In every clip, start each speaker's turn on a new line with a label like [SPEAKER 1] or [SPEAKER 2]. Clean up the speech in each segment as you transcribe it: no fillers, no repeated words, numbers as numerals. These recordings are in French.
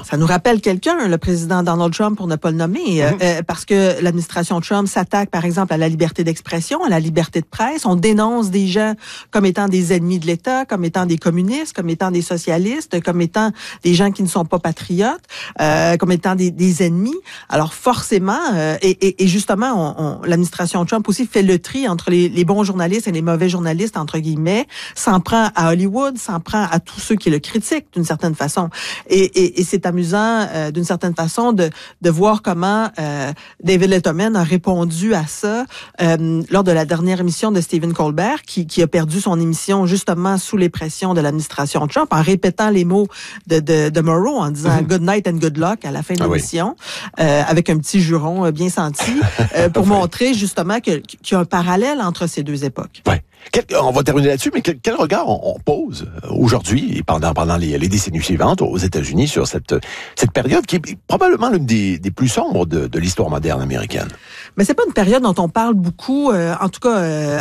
[SPEAKER 1] Ça nous rappelle quelqu'un, le président Donald Trump, pour ne pas le nommer, parce que l'administration Trump s'attaque, par exemple, à la liberté d'expression, à la liberté de presse. On dénonce des gens comme étant des ennemis de l'État, comme étant des communistes, comme étant des socialistes, comme étant des gens qui ne sont pas patriotes, comme étant des ennemis. Alors forcément, et justement, l'administration Trump aussi fait le tri entre les bons journalistes et les mauvais journalistes, entre guillemets, s'en prend à Hollywood, s'en prend à tous ceux qui le critiquent d'une certaine façon. Et c'est amusant d'une certaine façon de voir comment David Letterman a répondu à ça lors de la dernière émission de Stephen Colbert, qui a perdu son émission justement sous les pressions de l'administration Trump, en répétant les mots de Murrow, en disant good night and good luck à la fin de l'émission, avec un petit juron bien senti, pour montrer justement qu'il y a un parallèle entre ces deux époques.
[SPEAKER 2] Ouais. On va terminer là-dessus, mais quel regard on pose aujourd'hui et pendant les décennies suivantes aux États-Unis sur cette période qui est probablement l'une des plus sombres de l'histoire moderne américaine?
[SPEAKER 1] Mais c'est pas une période dont on parle beaucoup, en tout cas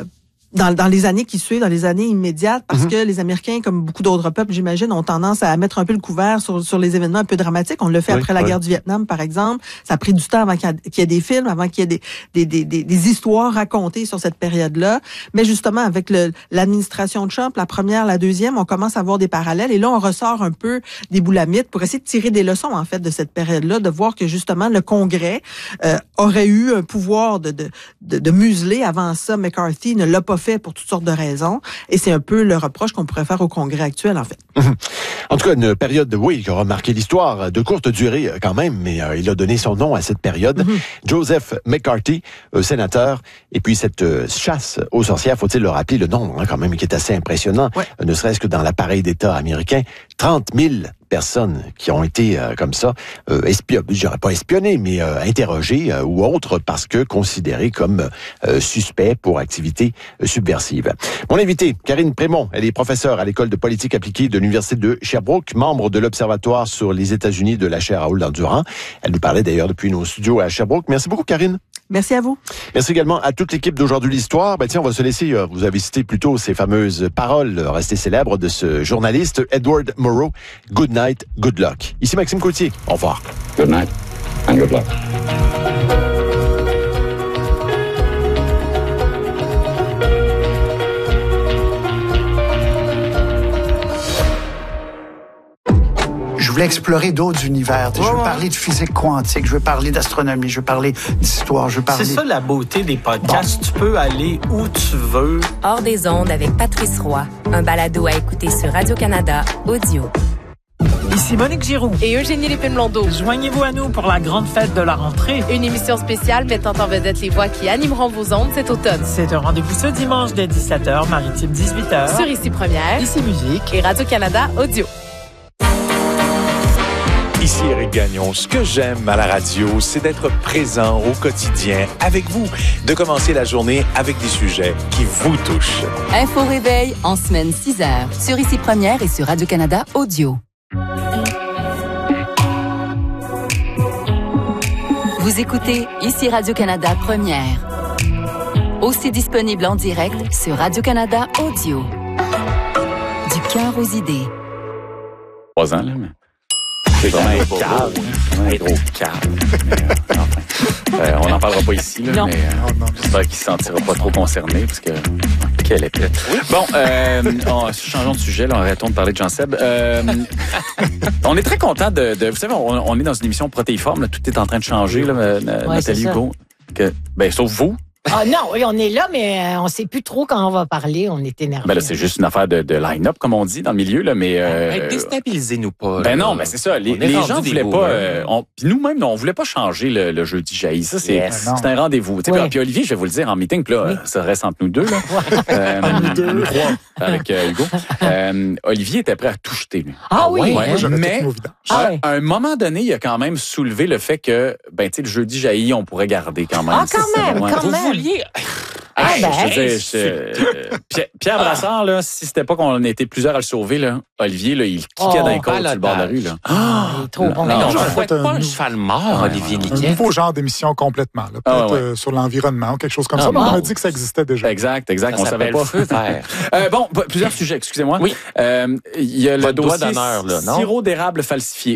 [SPEAKER 1] dans les années qui suivent, dans les années immédiates, parce que les Américains, comme beaucoup d'autres peuples, j'imagine, ont tendance à mettre un peu le couvert sur les événements un peu dramatiques. On l'a fait après la guerre du Vietnam, par exemple. Ça a pris du temps avant qu'il y ait des films, avant qu'il y ait des histoires racontées sur cette période-là. Mais justement, avec l'administration Trump, la première, la deuxième, on commence à voir des parallèles. Et là, on ressort un peu des boulamites pour essayer de tirer des leçons, en fait, de cette période-là, de voir que justement, le Congrès aurait eu un pouvoir de museler. Avant ça, McCarthy ne l'a pas fait pour toutes sortes de raisons. Et c'est un peu le reproche qu'on pourrait faire au Congrès actuel, en fait.
[SPEAKER 2] En tout cas, une période, qui aura marqué l'histoire, de courte durée quand même, mais il a donné son nom à cette période. Joseph McCarthy, sénateur, et puis cette chasse aux sorcières, faut-il le rappeler, le nombre quand même, qui est assez impressionnant, ne serait-ce que dans l'appareil d'État américain, 30 000 personnes qui ont été comme ça, j'aurais pas espionnées, mais interrogées ou autres parce que considérées comme suspects pour activités subversives. Mon invité, Karine Prémont, elle est professeure à l'École de politique appliquée de l'Université de Sherbrooke, membre de l'Observatoire sur les États-Unis de la chaire Raoul-Dandurand. Elle nous parlait d'ailleurs depuis nos studios à Sherbrooke. Merci beaucoup, Karine.
[SPEAKER 1] Merci à vous.
[SPEAKER 2] Merci également à toute l'équipe d'Aujourd'hui l'Histoire. Tiens, on va se laisser, vous avez cité plus tôt ces fameuses paroles restées célèbres de ce journaliste Edward Murrow. Good night, good luck. Ici Maxime Coutier. Au revoir.
[SPEAKER 3] Good night and good luck.
[SPEAKER 4] Je voulais explorer d'autres univers. Je veux parler de physique quantique, je veux parler d'astronomie, je veux parler d'histoire, je veux parler...
[SPEAKER 5] C'est ça la beauté des podcasts. Tu peux aller où tu veux.
[SPEAKER 6] Hors des ondes avec Patrice Roy. Un balado à écouter sur Radio-Canada Audio.
[SPEAKER 5] Ici Monique Giroux.
[SPEAKER 7] Et Eugénie Lépine-Blondeau.
[SPEAKER 5] Joignez-vous à nous pour la grande fête de la rentrée.
[SPEAKER 7] Une émission spéciale mettant en vedette les voix qui animeront vos ondes cet automne.
[SPEAKER 5] C'est un rendez-vous ce dimanche dès 17h, maritime 18h.
[SPEAKER 7] Sur Ici Première.
[SPEAKER 5] Ici Musique.
[SPEAKER 7] Et Radio-Canada Audio.
[SPEAKER 8] Ici Éric Gagnon. Ce que j'aime à la radio, c'est d'être présent au quotidien avec vous, de commencer la journée avec des sujets qui vous touchent.
[SPEAKER 9] Info Réveil en semaine 6h sur Ici Première et sur Radio-Canada Audio. Vous écoutez Ici Radio-Canada Première. Aussi disponible en direct sur Radio-Canada Audio. Du cœur aux idées.
[SPEAKER 10] 3 ans, là, mais... C'est vraiment un cave. Un gros cave. On n'en parlera pas ici, là, mais j'espère qu'il ne se sentira pas trop concerné, parce que... Quelle épée. Bon, changeons de sujet, là, arrêtons de parler de Jean-Seb. On est très content vous savez, on est dans une émission protéiforme, là, tout est en train de changer, là, Nathalie Hugo. Sauf vous.
[SPEAKER 11] Ah non, oui, on est là, mais on ne sait plus trop quand on va parler. On est énervé.
[SPEAKER 10] Ben là, c'est juste une affaire de line-up, comme on dit, dans le milieu, là, mais...
[SPEAKER 12] déstabilisez-nous pas.
[SPEAKER 10] Ben non, mais c'est ça. Les gens voulaient pas... Puis nous-mêmes, on voulait pas changer le jeudi jailli. Ça, c'est un rendez-vous. Oui. Puis Olivier, je vais vous le dire en meeting, puis là, ça reste entre nous deux, là. Nous trois, avec Hugo. Olivier était prêt à tout jeter, lui.
[SPEAKER 11] Ah oui?
[SPEAKER 10] Ouais, mais à un moment donné, il a quand même soulevé le fait que, tu sais, le jeudi jailli, on pourrait garder quand même.
[SPEAKER 11] Ah, quand même.
[SPEAKER 10] Pierre Brassard, là, si c'était pas qu'on était plusieurs à le sauver, là, Olivier, là, il cliquait dans les côtes sur le bord de la rue. Là.
[SPEAKER 11] Il est trop bon.
[SPEAKER 12] Non, je ne souhaite pas un cheval mort, Olivier Niquet.
[SPEAKER 13] Un nouveau genre d'émission complètement. Peut-être sur l'environnement ou quelque chose comme ça. Mais on a dit que ça existait déjà.
[SPEAKER 10] Exact. On
[SPEAKER 12] ça
[SPEAKER 10] savait pas.
[SPEAKER 12] Feu vert.
[SPEAKER 10] Plusieurs sujets, excusez-moi.
[SPEAKER 12] Oui.
[SPEAKER 10] Il y a le dossier
[SPEAKER 12] d'honneur, là, non?
[SPEAKER 10] sirop d'érable falsifié.